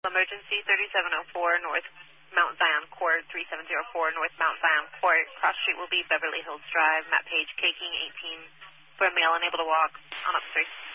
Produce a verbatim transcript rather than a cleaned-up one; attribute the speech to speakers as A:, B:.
A: Emergency thirty-seven oh four North Mount Zion Court, three seven zero four North Mount Zion Court. Cross street will be Beverly Hills Drive. Matt Page, K King eighteen, for a male unable to walk on up three.